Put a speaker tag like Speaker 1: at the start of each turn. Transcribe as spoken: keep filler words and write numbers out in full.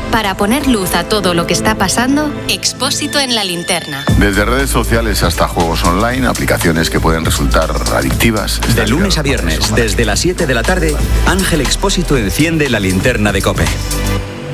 Speaker 1: Para poner luz a todo lo que está pasando, Expósito en la linterna.
Speaker 2: Desde redes sociales hasta juegos online, aplicaciones que pueden resultar adictivas.
Speaker 3: De lunes a viernes, desde las siete de la tarde, Ángel Expósito enciende la linterna de COPE.